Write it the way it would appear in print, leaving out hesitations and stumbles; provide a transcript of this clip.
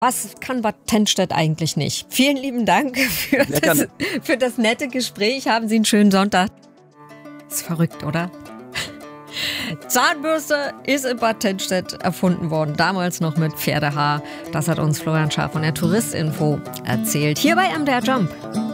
Was kann Bad Tennstedt eigentlich nicht? Vielen lieben Dank für das nette Gespräch. Haben Sie einen schönen Sonntag. Ist verrückt, oder? Zahnbürste ist in Bad Tennstedt erfunden worden, damals noch mit Pferdehaar. Das hat uns Florian Schaaf von der Touristinfo erzählt, hier bei MDR Jump.